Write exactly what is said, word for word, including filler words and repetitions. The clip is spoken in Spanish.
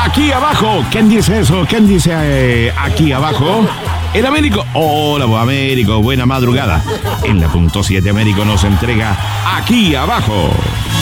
aquí abajo. ¿Quién dice eso? ¿Quién dice eh, aquí abajo? El Américo. Hola, Américo, buena madrugada. En la punto siete Américo nos entrega aquí abajo.